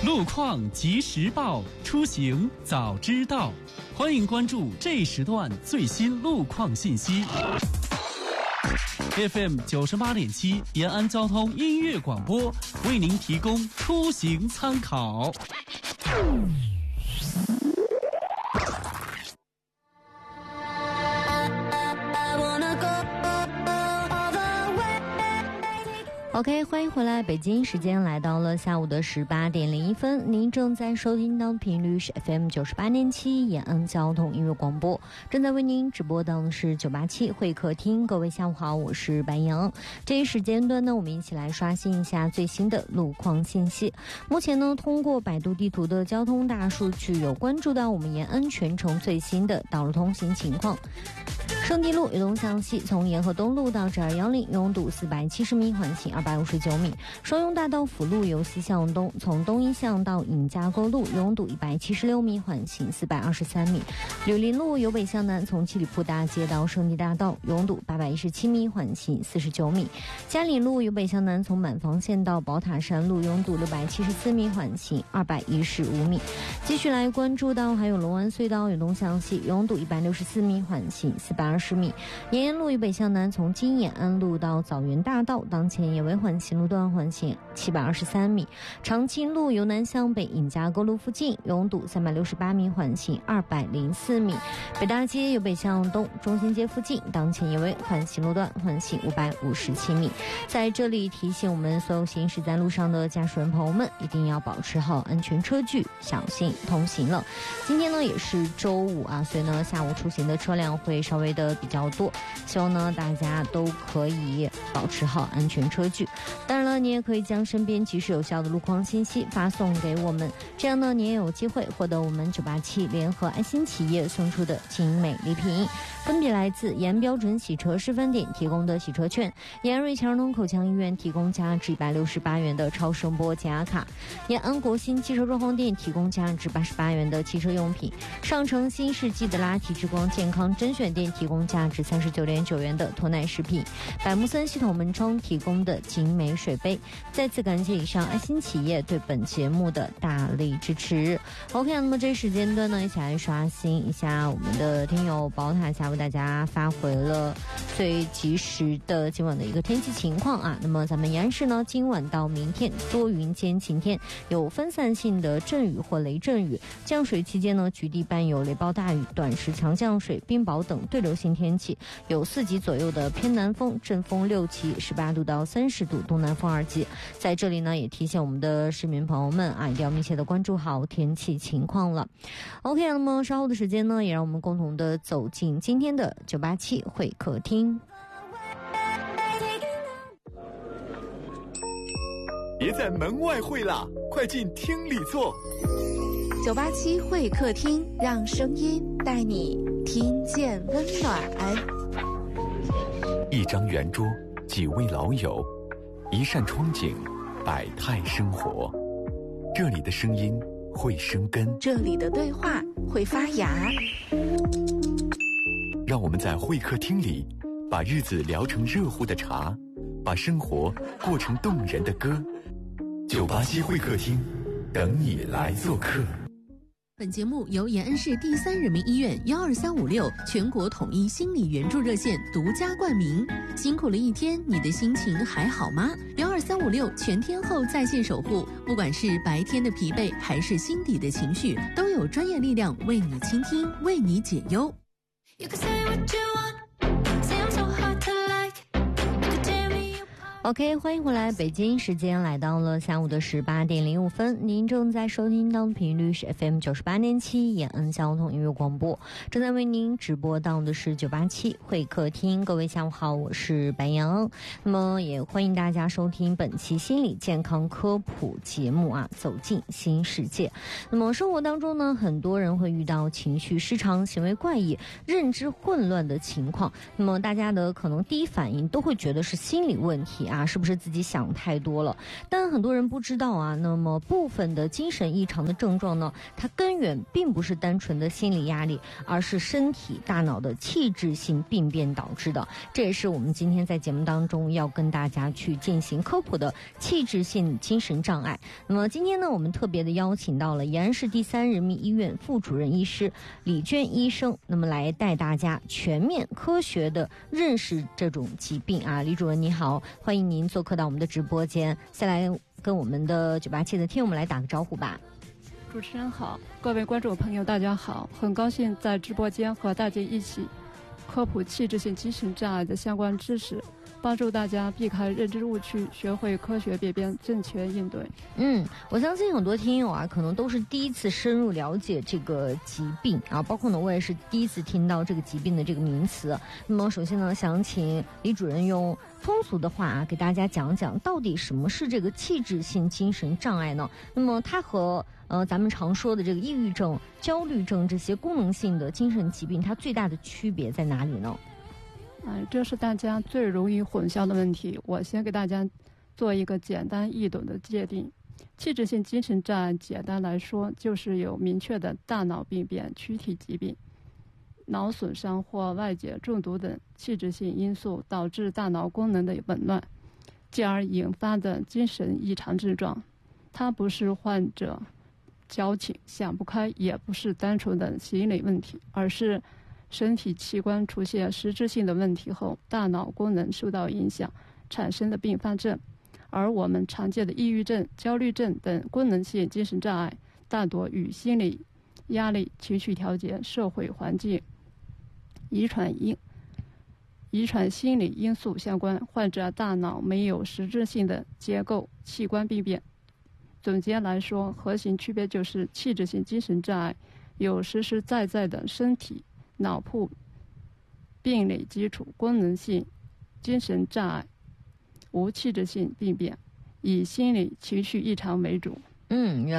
路况及时报，出行早知道。欢迎关注这一时段最新路况信息。FM 98.7延安交通音乐广播为您提供出行参考。 OK， 欢迎回来，北京时间来到了下午的18点01分，您正在收听到的频率是 FM 98.7延安交通音乐广播，正在为您直播到的是987会客厅。各位下午好，我是白杨。这一时间段呢，我们一起来刷新一下最新的路况信息。目前呢，通过百度地图的交通大数据，有关注到我们延安全程最新的道路通行情况。圣地路由东向西，从沿河东路到7210，拥堵470米，缓行259米。双用大道辅路由西向东，从东一向到尹家沟路，拥堵176米，缓行423米。柳林路由北向南，从七里铺大街到圣地大道，拥堵817米，缓行49米。嘉里路由北向南，从满房线到宝塔山路，拥堵674米，缓行215米。继续来关注到还有龙湾隧道由东向西，拥堵164米，缓行420米。延安路由北向南，从金延安路到枣园大道，当前也为缓行路段，缓行723米。长青路由南向北，尹家沟路附近拥堵368米，缓行204米。北大街由北向东，中心街附近当前也为缓行路段，缓行557米。在这里提醒我们所有行驶在路上的驾驶员朋友们，一定要保持好安全车距，小心通行了。今天呢也是周五啊，所以呢下午出行的车辆会稍微的比较多，希望呢大家都可以保持好安全车距。当然了，你也可以将身边及时有效的路况信息发送给我们，这样呢你也有机会获得我们987联合爱心企业送出的精美礼品，分别来自延安标准洗车示范点提供的洗车券，延安瑞强儿童口腔医院提供价值168元的超声波减压卡，延安国新汽车装潢店提供价值88元的汽车用品，上城新世纪的拉提之光健康甄选店提供价值39.9元的脱奶食品，百木森系统门窗提供的精美水杯。再次感谢以上爱心企业对本节目的大力支持。 OK， 那么这时间段呢，一起来刷新一下我们的听友宝塔下为大家发回了最及时的今晚的一个天气情况啊。那么咱们延安市呢，今晚到明天多云间晴天，有分散性的阵雨或雷阵雨，降水期间呢，局地伴有雷暴大雨、短时强降水、冰雹等对流性天气，有4级左右的偏南风，阵风6级，18度到30度，东南风2级。在这里呢，也提醒我们的市民朋友们啊，一定要密切的关注好天气情况了。OK， 那么稍后的时间呢，也让我们共同的走进今天的987会客厅。 别在门外会啦，快进厅里坐。 987会客厅，让声音带你听见温暖。 一张圆桌，几位老友，一扇窗景，百态生活。这里的声音会生根， 这里的对话会发芽。 让我们在会客厅里，把日子聊成热乎的茶，把生活过成动人的歌。987会客厅，等你来做客。 本节目由延安市第3人民医院12356全国统一心理援助热线独家冠名。辛苦了一天，你的心情还好吗？12356全天候在线守护，不管是白天的疲惫还是心底的情绪，都有专业力量为你倾听，为你解忧。 OK， 欢迎回来，北京时间来到了下午的18点05分，您正在收听到的频率是 FM 98.7延安交通音乐广播，正在为您直播到的是987会客厅。各位下午好，我是白杨。那么也欢迎大家收听本期心理健康科普节目啊，走进新世界。那么生活当中呢，很多人会遇到情绪失常、行为怪异、认知混乱的情况，那么大家的可能第一反应都会觉得是心理问题啊。 啊，是不是自己想太多了？但很多人不知道啊，那么部分的精神异常的症状呢，它根源并不是单纯的心理压力，而是身体大脑的器质性病变导致的。这也是我们今天在节目当中要跟大家去进行科普的器质性精神障碍。那么今天呢，我们特别的邀请到了延安市第3人民医院副主任医师李娟医生，那么来带大家全面科学的认识这种疾病啊。李主任你好，欢迎您做客到我们的直播间，先来跟我们的987的听友们来打个招呼吧。 主持人好，各位观众朋友大家好，很高兴在直播间和大家一起科普器质性精神障碍的相关知识，帮助大家避开认知误区，学会科学辨别，正确应对。 我相信很多听友啊，可能都是第一次深入了解这个疾病啊，包括呢，我也是第一次听到这个疾病的这个名词。那么，首先呢，想请李主任用通俗的话啊，给大家讲讲到底什么是这个器质性精神障碍呢？那么，它和咱们常说的这个抑郁症、焦虑症这些功能性的精神疾病，它最大的区别在哪里呢？ 这是大家最容易混淆的问题。我先给大家做一个简单易懂的界定。器质性精神障碍简单来说，就是有明确的大脑病变、躯体疾病、脑损伤或外界中毒等器质性因素导致大脑功能的紊乱，进而引发的精神异常症状。它不是患者矫情、想不开，也不是单纯的心理问题，而是身体器官出现实质性的问题后，大脑功能受到影响产生的并发症。而我们常见的抑郁症、焦虑症等功能性精神障碍，大多与心理压力、情绪调节、社会环境、遗传心理因素相关，患者大脑没有实质性的结构器官病变。总结来说，核心区别就是器质性精神障碍有实实在在的身体脑部病理基础，功能性精神障碍无器质性病变，以心理情绪异常为主。